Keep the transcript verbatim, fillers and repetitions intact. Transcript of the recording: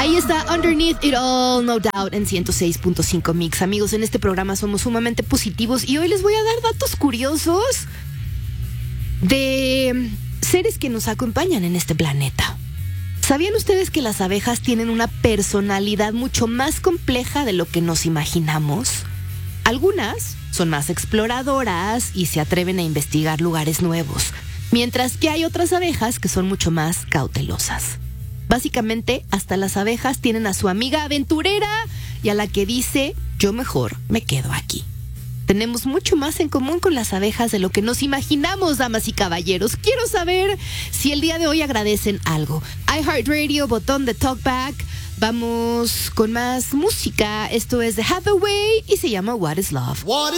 Ahí está Underneath It All, No Doubt, en ciento seis punto cinco Mix. Amigos, en este programa somos sumamente positivos y hoy les voy a dar datos curiosos de seres que nos acompañan en este planeta. ¿Sabían ustedes que las abejas tienen una personalidad mucho más compleja de lo que nos imaginamos? Algunas son más exploradoras y se atreven a investigar lugares nuevos, mientras que hay otras abejas que son mucho más cautelosas. Básicamente, hasta las abejas tienen a su amiga aventurera y a la que dice, yo mejor me quedo aquí. Tenemos mucho más en común con las abejas de lo que nos imaginamos, damas y caballeros. Quiero saber si el día de hoy agradecen algo. iHeartRadio, botón de Talkback. Vamos con más música. Esto es The Hathaway y se llama What is Love. What